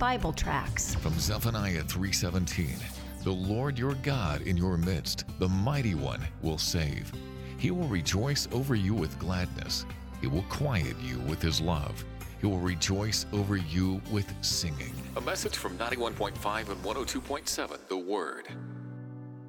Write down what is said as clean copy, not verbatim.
Bible tracts. From Zephaniah 3:17, the Lord your God in your midst, the mighty one, will save. He will rejoice over you with gladness. He will quiet you with his love. He will rejoice over you with singing. A message from 91.5 and 102.7 The Word.